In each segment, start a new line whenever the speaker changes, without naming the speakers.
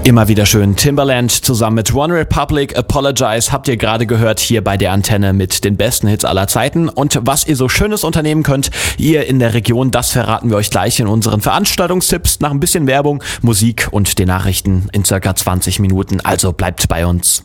Immer wieder schön. Timbaland zusammen mit One Republic, Apologize, habt ihr gerade gehört hier bei der Antenne mit den besten Hits aller Zeiten. Und was ihr so Schönes unternehmen könnt, ihr in der Region, das verraten wir euch gleich in unseren Veranstaltungstipps nach ein bisschen Werbung, Musik und den Nachrichten in circa 20 Minuten. Also bleibt bei uns.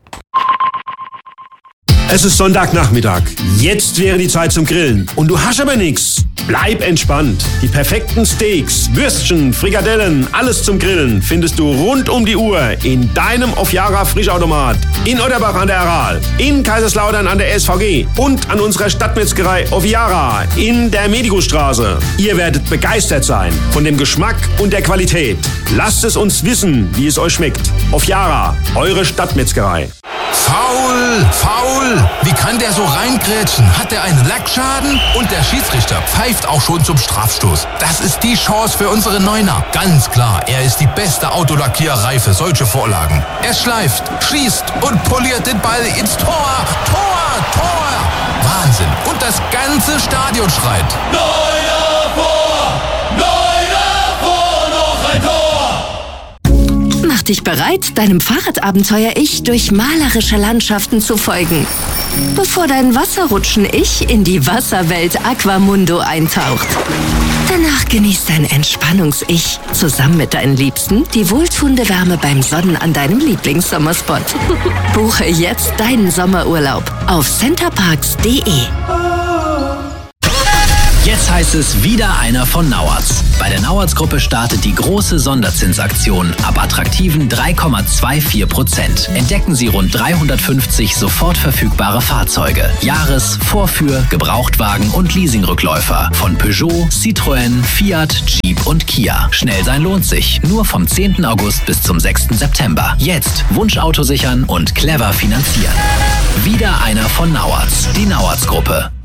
Es ist Sonntagnachmittag. Jetzt wäre die Zeit zum Grillen. Und du hast aber nix. Bleib entspannt. Die perfekten Steaks, Würstchen, Frikadellen, alles zum Grillen findest du rund um die Uhr in deinem Ofjara Frischautomat. In Otterbach an der Aral, in Kaiserslautern an der SVG und an unserer Stadtmetzgerei Ofjara in der Medicostraße. Ihr werdet begeistert sein von dem Geschmack und der Qualität. Lasst es uns wissen, wie es euch schmeckt. Ofjara, eure Stadtmetzgerei.
Foul! Foul! Wie kann der so reingrätschen? Hat der einen Lackschaden? Und der Schiedsrichter pfeift auch schon zum Strafstoß. Das ist die Chance für unsere Neuner. Ganz klar, er ist die beste Autolackiererei für solche Vorlagen. Er schleift, schießt und poliert den Ball ins Tor. Tor! Tor! Wahnsinn! Und das ganze Stadion schreit.
Neuner vor! Neuner vor! Noch ein Tor!
Mach dich bereit, deinem Fahrradabenteuer-Ich durch malerische Landschaften zu folgen, bevor dein Wasserrutschen-Ich in die Wasserwelt Aquamundo eintaucht. Danach genießt dein Entspannungs-Ich zusammen mit deinen Liebsten die wohltuende Wärme beim Sonnen an deinem Lieblingssommerspot. Buche jetzt deinen Sommerurlaub auf centerparks.de.
Jetzt heißt es wieder einer von Nauertz. Bei der Nauertz-Gruppe startet die große Sonderzinsaktion ab attraktiven 3,24%. Entdecken Sie rund 350 sofort verfügbare Fahrzeuge. Jahres-, Vorführ-, Gebrauchtwagen und Leasingrückläufer von Peugeot, Citroën, Fiat, Jeep und Kia. Schnell sein lohnt sich. Nur vom 10. August bis zum 6. September. Jetzt Wunschauto sichern und clever finanzieren. Wieder einer von Nauertz. Die Nauertz-Gruppe.